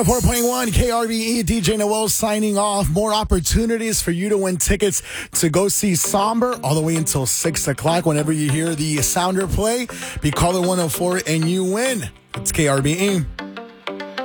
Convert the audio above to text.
4.1 KRBE, DJ Noel signing off. More opportunities for you to win tickets to go see Somber all the way until 6 o'clock. Whenever you hear the sounder play, be calling 104 and you win. It's KRBE.